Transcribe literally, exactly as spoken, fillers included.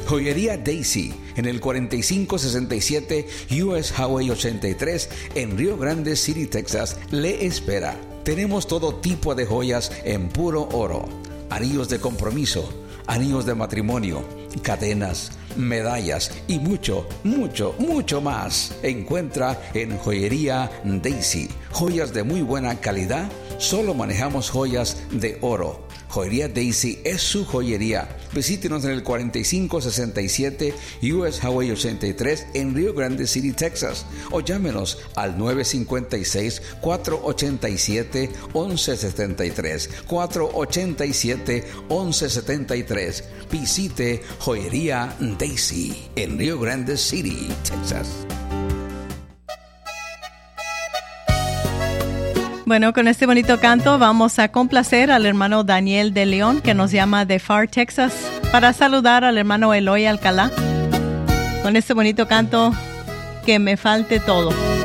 Joyería Daisy, en el cuarenta y cinco sesenta y siete U S Highway ochenta y tres, en Rio Grande City, Texas, le espera. Tenemos todo tipo de joyas en puro oro, anillos de compromiso, anillos de matrimonio, cadenas, medallas y mucho, mucho, mucho más. Encuentra en Joyería Daisy joyas de muy buena calidad. Solo manejamos joyas de oro. Joyería Daisy es su joyería. Visítenos en el cuarenta y cinco sesenta y siete U S Highway ochenta y tres en Rio Grande City, Texas, o llámenos al nueve cinco seis, cuatro ocho siete, once setenta y tres, cuatro ocho siete, once setenta y tres. Visite Joyería Daisy en Rio Grande City, Texas. Bueno, con este bonito canto vamos a complacer al hermano Daniel de León, que nos llama de Far, Texas, para saludar al hermano Eloy Alcalá con este bonito canto, Que me falte todo.